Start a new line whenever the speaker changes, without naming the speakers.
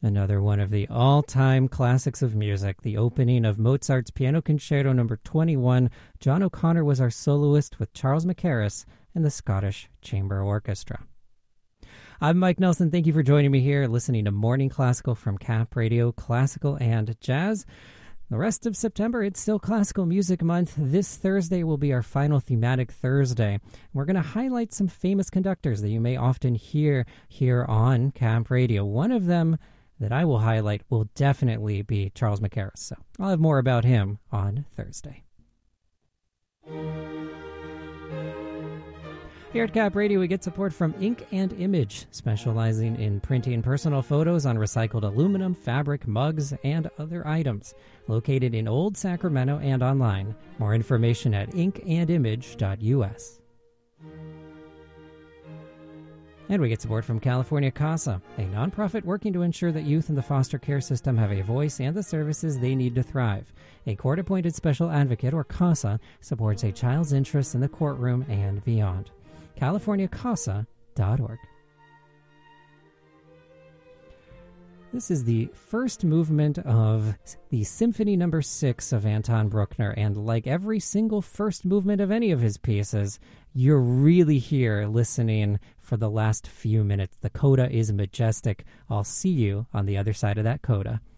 Another one of the all-time classics of music, the opening of Mozart's Piano Concerto No. 21. John O'Connor was our soloist with Charles Mackerras and the Scottish Chamber Orchestra. I'm Mike Nelson. Thank you for joining me here, listening to Morning Classical from Cap Radio, Classical and Jazz. The rest of September, it's still Classical Music Month. This Thursday will be our final thematic Thursday. We're going to highlight some famous conductors that you may often hear here on Cap Radio. One of them that I will highlight will definitely be Charles Mackerras. So I'll have more about him on Thursday. Here at Cap Radio, we get support from Ink and Image, specializing in printing personal photos on recycled aluminum, fabric, mugs, and other items. Located in Old Sacramento and online. More information at inkandimage.us. And we get support from California CASA, a nonprofit working to ensure that youth in the foster care system have a voice and the services they need to thrive. A court-appointed special advocate, or CASA, supports a child's interests in the courtroom and beyond. CaliforniaCASA.org. This is the first movement of the Symphony No. 6 of Anton Bruckner, and like every single first movement of any of his pieces, you're really here listening for the last few minutes. The coda is majestic. I'll see you on the other side of that coda.